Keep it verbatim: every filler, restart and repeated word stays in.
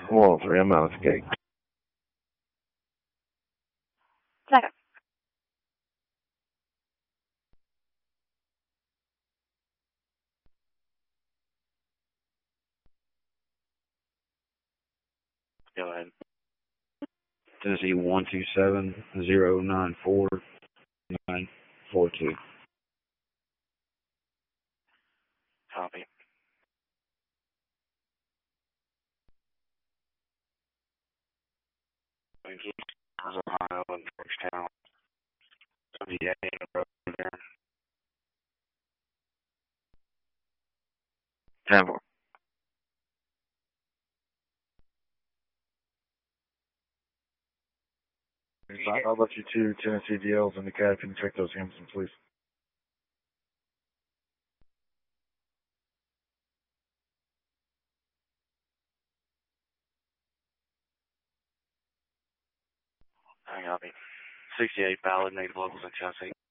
one oh three, I'm out of the gate. Second. Go ahead. Tennessee one two seven zero nine four nine four two. Copy. Thank you. Ohio and Georgetown. W A in the road there. ten four. I'll let you two Tennessee D Ls in the cab. Can you check those Hamptons, please? I copy. sixty-eight valid native locals in Tennessee.